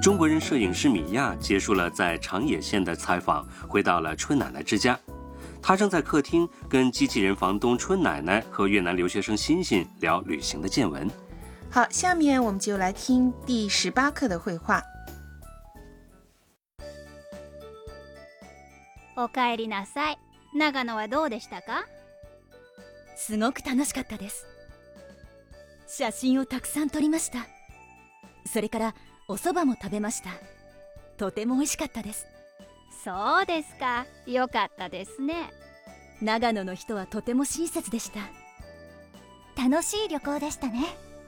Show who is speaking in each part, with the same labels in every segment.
Speaker 1: 中国人摄影师米娅结束了在长野县的采访，回到了春奶奶之家。她正在客厅跟机器人房东春奶奶和越南留学生欣欣聊旅行的见闻。
Speaker 2: 好，下面我们就来听第18课的绘画。
Speaker 3: おかえりなさい。長野はどうでしたか？
Speaker 4: すごく楽しかったです。写真をたくさん撮りました。それからお蕎麦も食べました。とても美味しかったです。
Speaker 3: そうですか。よかったですね。
Speaker 4: 長野の人はとても親切でした。
Speaker 5: 楽しい旅行でしたね。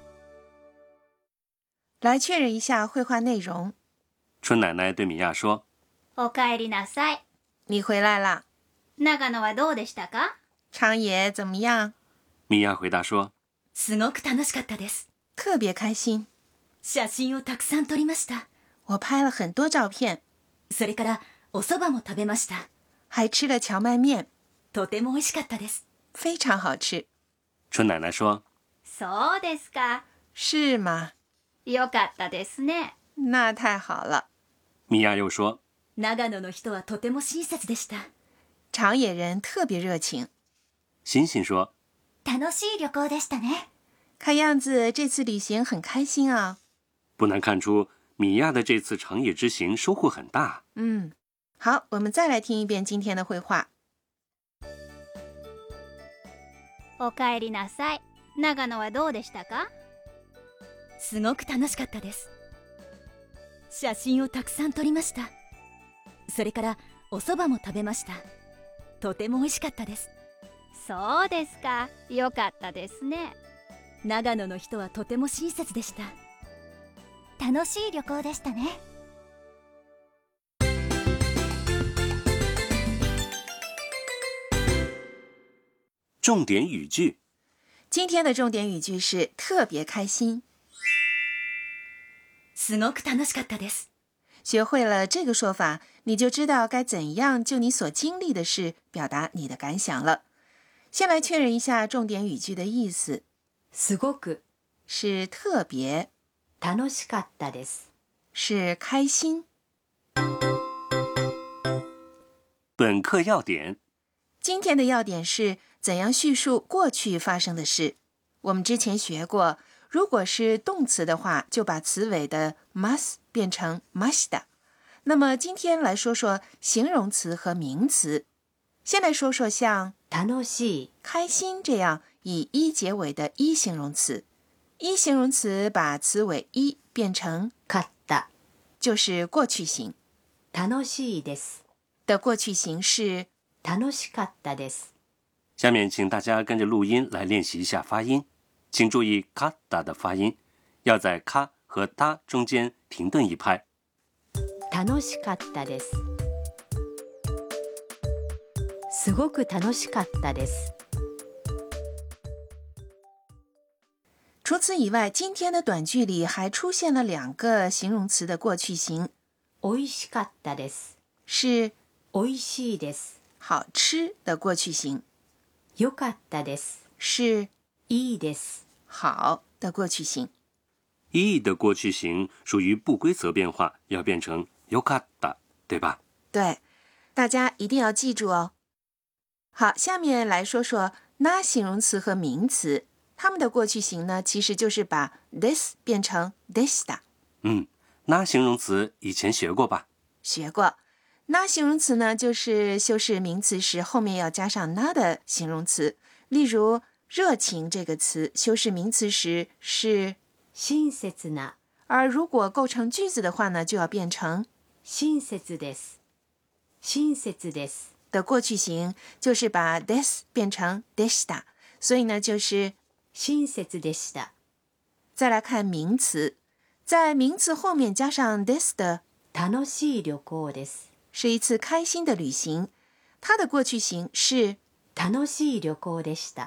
Speaker 2: 来确认一下绘画内容。
Speaker 1: 春奶奶对米娅说：
Speaker 3: おかえりなさい。
Speaker 2: 你回来啦。
Speaker 3: 長野はどうでしたか？
Speaker 2: 长野怎么样？
Speaker 1: 米娅回答说：
Speaker 4: すごく楽しかったです。
Speaker 2: 特别开心。
Speaker 4: 写真をたくさん撮りました。
Speaker 2: 我拍了很多照片。
Speaker 4: それからお蕎麦も食べました。
Speaker 2: 还吃了荞麦面。
Speaker 4: とても美味しかったです。
Speaker 2: 非常好吃。
Speaker 1: 春奶奶说：
Speaker 3: そうですか。
Speaker 2: 是吗？
Speaker 3: よかったですね。
Speaker 2: 那太好了。
Speaker 1: 米娅又说：
Speaker 4: 長野の人はとても親切でした。
Speaker 2: 长野人特别热情。
Speaker 1: 欣欣说：
Speaker 5: 楽しい旅行でしたね。
Speaker 2: 看样子这次旅行很开心啊。
Speaker 1: 不难看出米娅的这次长野之行收获很大。
Speaker 2: 好，我们再来听一遍今天的绘画。
Speaker 3: おかえりなさい。長野はどうでしたか？
Speaker 4: すごく楽しかったです。写真をたくさん撮りました。それからお蕎麦も食べました。とても美味しかったです。
Speaker 3: そうですか。よかったですね。
Speaker 4: 長野の人はとても親切でした。
Speaker 5: 楽しい旅行でしたね。
Speaker 1: 重点语句。
Speaker 2: 今天的重点语句是特别开心。
Speaker 4: すごく楽しかったです。
Speaker 2: 学会了这个说法，你就知道该怎样就你所经历的事表达你的感想了。先来确认一下重点语句的意思。
Speaker 4: すごく
Speaker 2: 是特别，
Speaker 4: 楽しかったです。
Speaker 2: 是开心。
Speaker 1: 本课要点。
Speaker 2: 今天的要点是怎样叙述过去发生的事。我们之前学过，如果是动词的话，就把词尾的 mas 变成 mashita。那么今天来说说形容词和名詞。先来说说像
Speaker 4: 楽しい、
Speaker 2: 开心这样以一结尾的一形容词。一形容词把词尾一变成
Speaker 4: かった、
Speaker 2: 就是过去形。
Speaker 4: 楽しいです
Speaker 2: 的过去形是
Speaker 4: 楽しかったです。
Speaker 1: 下面请大家跟着录音来练习一下发音，请注意卡达的发音，要在卡和达中间停顿一拍。
Speaker 4: 楽しかったです。すごく楽しかったです。
Speaker 2: 除此以外，今天的短句里还出现了2个形容词的过去形。
Speaker 4: 美味しかったです。
Speaker 2: 是
Speaker 4: 美味しいです。
Speaker 2: 好吃的过去形。
Speaker 4: よかったです。
Speaker 2: 是
Speaker 4: いいです。
Speaker 2: 好的过去形。
Speaker 1: いい的过去形属于不规则变化，要变成よかった，对吧？
Speaker 2: 对，大家一定要记住哦。好，下面来说说那形容词和名词，它们的过去形呢，其实就是把 this 变成 deshita。
Speaker 1: 那形容词以前学过吧？
Speaker 2: 学过。那形容词呢，就是修饰名词时后面要加上那的形容词。例如热情这个词修饰名词时是
Speaker 4: 親切な，
Speaker 2: 而如果构成句子的话呢，就要变成
Speaker 4: 親切です。親切です。
Speaker 2: 的过去形就是把 this 变成 deshita， 所以呢就是
Speaker 4: 親切でした。
Speaker 2: 再来看名词，在名词后面加上 this 的
Speaker 4: 楽しい旅行です。
Speaker 2: 是一次开心的旅行，它的过去形是
Speaker 4: 楽しい旅行でした。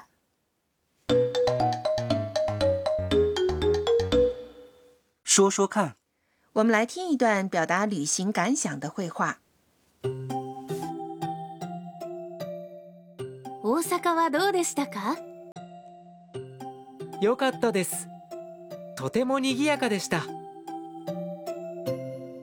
Speaker 1: 说说看。
Speaker 2: 我们来听一段表达旅行感想的绘画。
Speaker 4: 大阪はどうでしたか？
Speaker 6: よかったです。とても賑やかでした。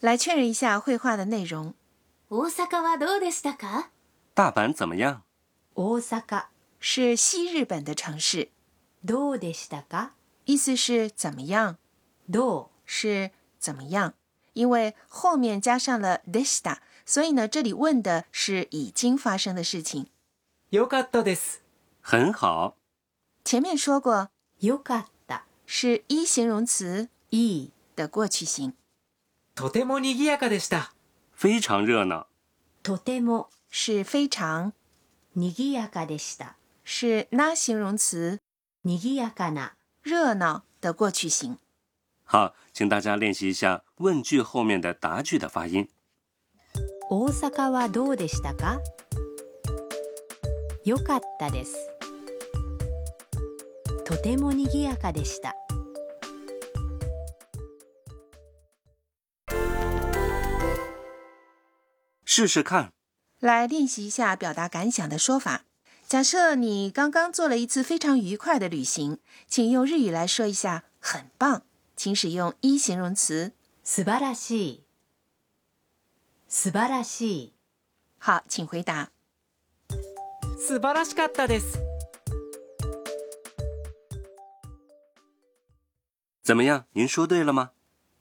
Speaker 2: 来确认一下绘画的内容。
Speaker 4: 大阪はどうでしたか？
Speaker 1: 大阪怎么样？
Speaker 4: 大阪
Speaker 2: 是西日本的城市，
Speaker 4: どうでしたか？
Speaker 2: 意思是怎么样，
Speaker 4: どう
Speaker 2: 是怎么样。因为后面加上了でした，所以呢，这里问的是已经发生的事情。
Speaker 6: よかったです。
Speaker 1: 很好。
Speaker 2: 前面说过，
Speaker 4: よかった
Speaker 2: 是一形容词
Speaker 4: いい
Speaker 2: 的过去形。
Speaker 6: とても賑やかでした。
Speaker 1: 非常热闹。
Speaker 4: とても
Speaker 2: 是非常，
Speaker 4: 賑やかでした。
Speaker 2: 是那形容词
Speaker 4: 賑やかな
Speaker 2: 热闹的过去形。
Speaker 1: 好，请大家练习一下问句后面的答句的发音。
Speaker 4: 大阪はどうでしたか？よかったです。とても賑やかでした。
Speaker 1: 试试看。
Speaker 2: 来练习一下表达感想的说法。假设你刚刚做了一次非常愉快的旅行，请用日语来说一下很棒，请使用一形容词
Speaker 4: 素晴らしい素晴らしい。
Speaker 2: 好，请回答。
Speaker 6: 素晴らしかったです。
Speaker 1: 怎么样？您说对了吗？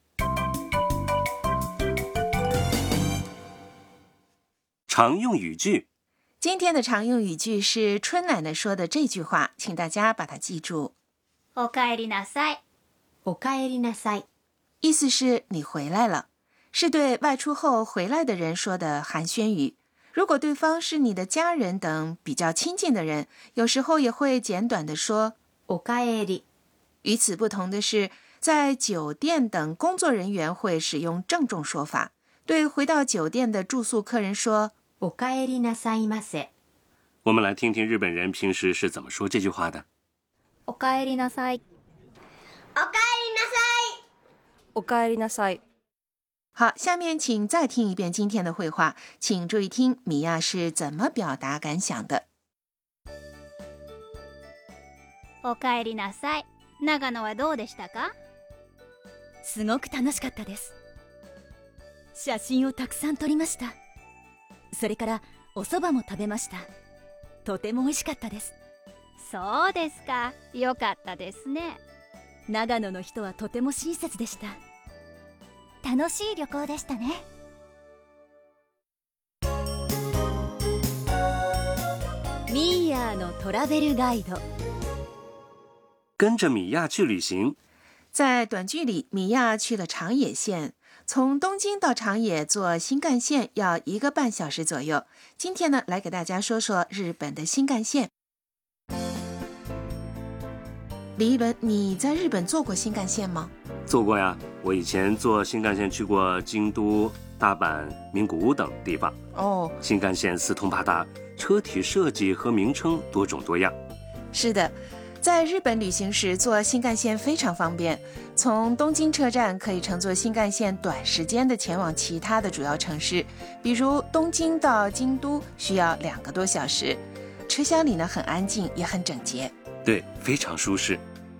Speaker 1: 常用语句。
Speaker 2: 今天的常用语句是春奶奶说的这句话，请大家把它记住。
Speaker 3: おかえりなさい。
Speaker 4: おかえりなさい。
Speaker 2: 意思是你回来了，是对外出后回来的人说的寒暄语。如果对方是你的家人等比较亲近的人，有时候也会简短的说
Speaker 4: おかえり。
Speaker 2: 与此不同的是，在酒店等工作人员会使用郑重说法，对回到酒店的住宿客人说
Speaker 4: おかえりなさいませ。
Speaker 1: 我们来听听日本人平时是怎么说这句话的。
Speaker 3: おかえりなさい。
Speaker 5: おかえりなさい。
Speaker 7: おかえりなさい。
Speaker 2: 好，下面请再听一遍今天的绘画，请注意听米娅是怎么表达感想的。
Speaker 3: おかえりなさい。長野はどうでしたか？
Speaker 4: すごく楽しかったです。写真をたくさん撮りました。それからお蕎麦も食べました。とても美味しかったです。
Speaker 3: そうですか。よかったですね。
Speaker 4: 長野の人はとても親切でした。
Speaker 5: 楽しい旅行でしたね。
Speaker 4: ミーヤーのトラベルガイド。
Speaker 1: 跟着米娅去旅行。
Speaker 2: 在短剧里，米娅去了长野县，从东京到长野坐新干线要1个半小时左右。今天呢，来给大家说说日本的新干线。李一伦，你在日本坐过新干线吗？
Speaker 1: 坐过呀，我以前坐新干线去过京都、大阪、名古屋等地方。
Speaker 2: 哦，
Speaker 1: 新干线四通八达，车体设计和名称多种多样。
Speaker 2: 是的，在日本旅行时坐新干线非常方便，从东京车站可以乘坐新干线短时间的前往其他的主要城市，比如东京到京都需要2个多小时。车厢里呢很安静，也很整洁。
Speaker 1: 对，非常舒适。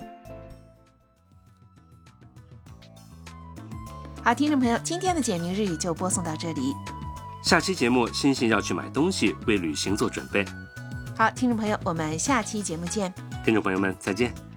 Speaker 2: 好，听众朋友，今天的简明日语就播送到这里。
Speaker 1: 下期节目，欣欣要去买东西，为旅行做准备。
Speaker 2: 好，听众朋友，我们下期节目见。
Speaker 1: 听众朋友们，再见。